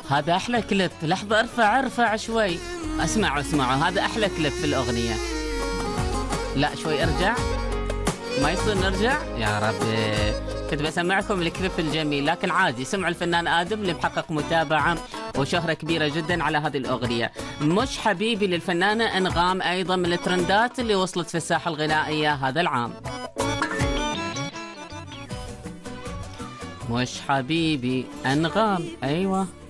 هذا احلى كليب. لحظة، ارفع شوي. اسمعوا هذا احلى كليب في الاغنية. لا شوي ارجع. ما يصير نرجع يا ربي. كنت بسمعكم الكليب الجميل، لكن عادي. سمعوا الفنان آدم اللي محقق متابعة وشهرة كبيرة جدا على هذه الأغنية. مش حبيبي للفنانة أنغام، أيضا من الترندات اللي وصلت في الساحة الغنائية هذا العام. مش حبيبي أنغام، أيوة.